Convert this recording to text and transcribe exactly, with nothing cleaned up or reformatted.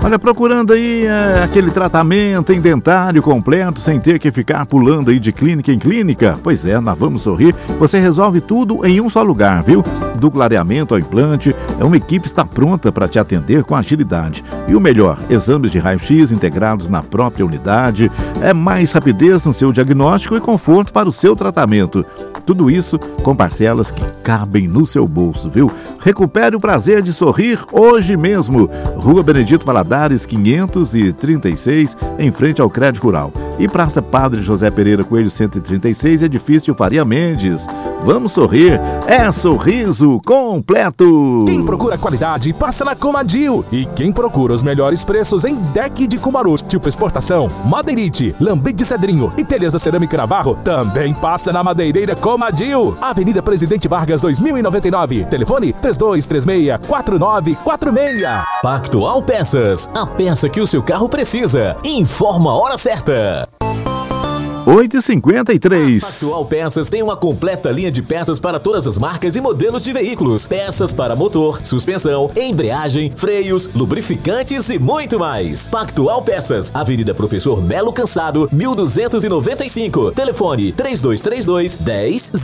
Olha, procurando aí é, aquele tratamento em dentário completo, sem ter que ficar pulando aí de clínica em clínica? Pois é, na Vamos Sorrir, você resolve tudo em um só lugar, viu? Do clareamento ao implante, uma equipe está pronta para te atender com agilidade. E o melhor, exames de raio-x integrados na própria unidade, é mais rapidez no seu diagnóstico e conforto para o seu tratamento. Tudo isso com parcelas que cabem no seu bolso, viu? Recupere o prazer de sorrir hoje mesmo. Rua Benedito Valadares, quinhentos e trinta e seis, em frente ao Crédito Rural. E Praça Padre José Pereira Coelho, cento e trinta e seis, edifício Faria Mendes. Vamos sorrir, é sorriso completo. Quem procura qualidade, passa na Comadil. E quem procura os melhores preços em deck de Cumaru, tipo exportação, madeirite, lambrite de cedrinho e telhas da cerâmica Navarro, também passa na Madeireira Comadil. Avenida Presidente Vargas, dois mil e noventa e nove. Telefone três dois três seis, quatro nove quatro seis. Pactual Peças, a peça que o seu carro precisa. Informa a hora certa. oito e cinquenta e três. Pactual Peças tem uma completa linha de peças para todas as marcas e modelos de veículos. Peças para motor, suspensão, embreagem, freios, lubrificantes e muito mais. Pactual Peças, Avenida Professor Melo Cansado, mil duzentos e noventa e cinco. Telefone três dois três dois, dez